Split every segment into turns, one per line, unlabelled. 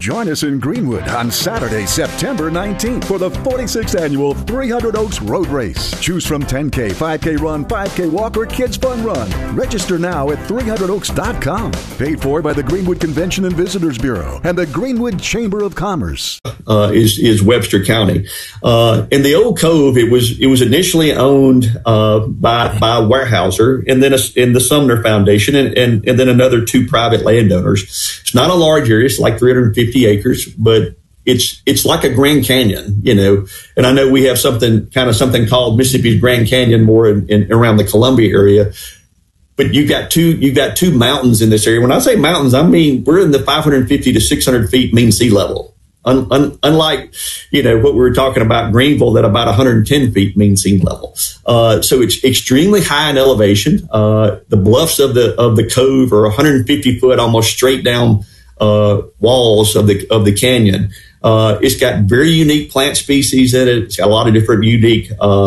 Join us in Greenwood on Saturday, September 19th for the 46th annual 300 Oaks Road Race. Choose from 10K, 5K run, 5K walk, or Kids Fun Run. Register now at 300oaks.com. Paid for by the Greenwood Convention and Visitors Bureau and the Greenwood Chamber of Commerce.
Is Webster County. In the old cove, it was initially owned by Weyerhaeuser and then in the Sumner Foundation and then another two private landowners. It's not a large area. It's like 350 acres, but it's like a Grand Canyon, and I know we have something called Mississippi's Grand Canyon more in around the Columbia area. But you've got two mountains in this area. When I say mountains, I mean we're in the 550 to 600 feet mean sea level. Unlike, what we were talking about Greenville, that about 110 feet mean sea level. So it's extremely high in elevation. The bluffs of the cove are 150 foot, almost straight down walls of the canyon. It's got very unique plant species in it. It's got a lot of different unique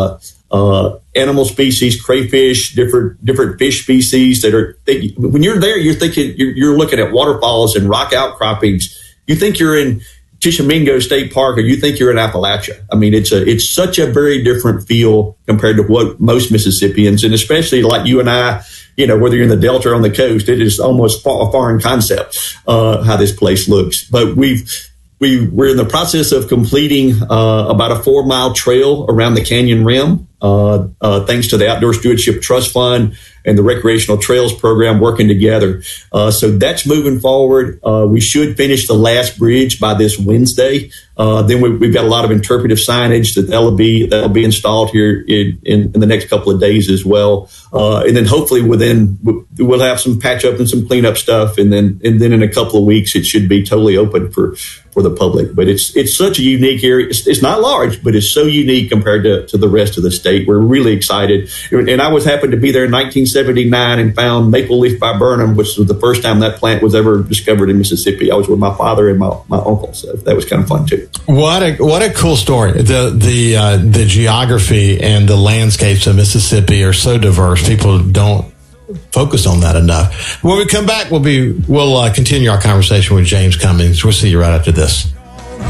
animal species, crayfish, different fish species when you're there, you're thinking you're looking at waterfalls and rock outcroppings. You think you're in Tishomingo State Park, or you think you're in Appalachia. I mean, it's such a very different feel compared to what most Mississippians, and especially like you and I, whether you're in the Delta or on the coast, it is almost a foreign concept, how this place looks. But we're in the process of completing about a 4-mile trail around the canyon rim, thanks to the Outdoor Stewardship Trust Fund and the Recreational Trails Program working together. So that's moving forward. We should finish the last bridge by this Wednesday. Then we've got a lot of interpretive signage that'll be installed here in the next couple of days as well. And then hopefully we'll have some patch up and some cleanup stuff. And then in a couple of weeks, it should be totally open for the public. But it's such a unique area. It's not large, but it's so unique compared to the rest of the state. We're really excited. And I happened to be there in 1979 and found Maple Leaf Viburnum, which was the first time that plant was ever discovered in Mississippi. I was with my father and my uncle, so that was kind of fun too.
What a cool story. The geography and the landscapes of Mississippi are so diverse. People don't focus on that enough. When we come back, we'll continue our conversation with James Cummings. We'll see you right after this.